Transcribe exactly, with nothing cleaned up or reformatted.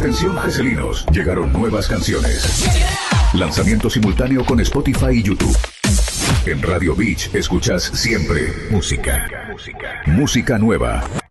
Atención geselinos, llegaron nuevas canciones. Lanzamiento simultáneo con Spotify y YouTube. En Radio Beach escuchas siempre música. Música nueva.